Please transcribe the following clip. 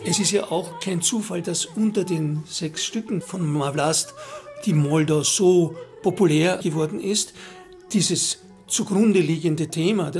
Es ist ja auch kein Zufall, dass unter den 6 Stücken von Mar Vlast die Moldau so populär geworden ist. Dieses zugrunde liegende Thema,